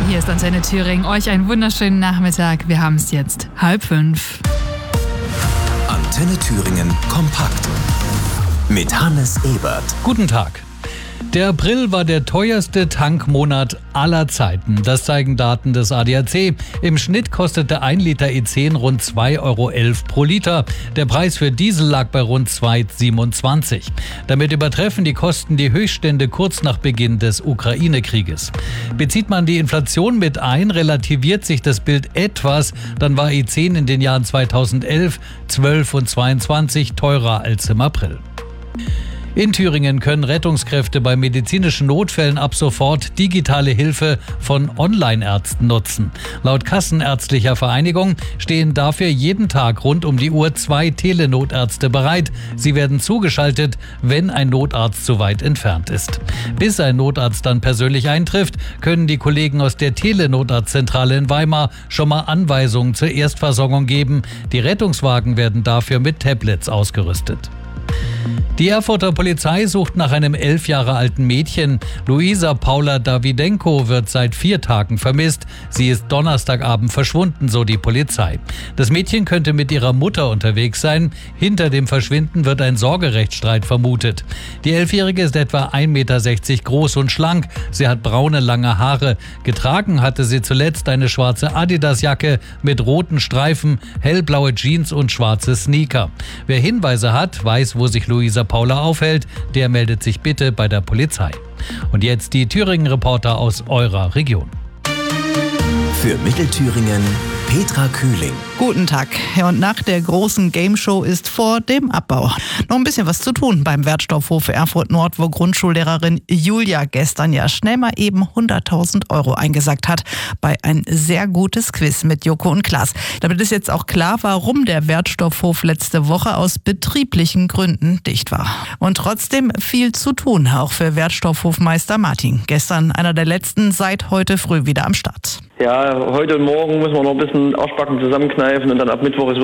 hier ist Antenne Thüringen. Euch einen wunderschönen Nachmittag. Wir haben es jetzt 4:30. Antenne Thüringen kompakt mit Hannes Ebert. Guten Tag. Der April war der teuerste Tankmonat aller Zeiten. Das zeigen Daten des ADAC. Im Schnitt kostete 1 Liter E10 rund 2,11 Euro pro Liter. Der Preis für Diesel lag bei rund 2,27 €. Damit übertreffen die Kosten die Höchststände kurz nach Beginn des Ukraine-Krieges. Bezieht man die Inflation mit ein, relativiert sich das Bild etwas. Dann war E10 in den Jahren 2011, 12 und 22 teurer als im April. In Thüringen können Rettungskräfte bei medizinischen Notfällen ab sofort digitale Hilfe von Online-Ärzten nutzen. Laut Kassenärztlicher Vereinigung stehen dafür jeden Tag rund um die Uhr 2 Telenotärzte bereit. Sie werden zugeschaltet, wenn ein Notarzt zu weit entfernt ist. Bis ein Notarzt dann persönlich eintrifft, können die Kollegen aus der Telenotarztzentrale in Weimar schon mal Anweisungen zur Erstversorgung geben. Die Rettungswagen werden dafür mit Tablets ausgerüstet. Die Erfurter Polizei sucht nach einem 11 Jahre alten Mädchen. Luisa Paula Dawidenko wird seit 4 Tagen vermisst. Sie ist Donnerstagabend verschwunden, so die Polizei. Das Mädchen könnte mit ihrer Mutter unterwegs sein. Hinter dem Verschwinden wird ein Sorgerechtsstreit vermutet. Die 11-Jährige ist etwa 1,60 Meter groß und schlank. Sie hat braune, lange Haare. Getragen hatte sie zuletzt eine schwarze Adidas-Jacke mit roten Streifen, hellblaue Jeans und schwarze Sneaker. Wer Hinweise hat, weiß, wo sich Luisa Paula aufhält, der meldet sich bitte bei der Polizei. Und jetzt die Thüringen-Reporter aus eurer Region. Für Mittelthüringen Petra Kühling. Guten Tag. Ja, und nach der großen Gameshow ist vor dem Abbau noch ein bisschen was zu tun beim Wertstoffhof Erfurt Nord, wo Grundschullehrerin Julia gestern ja schnell mal eben 100.000 € eingesackt hat bei ein sehr gutes Quiz mit Joko und Klaas. Damit ist jetzt auch klar, warum der Wertstoffhof letzte Woche aus betrieblichen Gründen dicht war. Und trotzdem viel zu tun, auch für Wertstoffhofmeister Martin. Gestern einer der letzten, seit heute früh wieder am Start. Ja, heute und morgen müssen wir noch ein bisschen Arschbacken zusammenkneifen und dann ab Mittwoch ist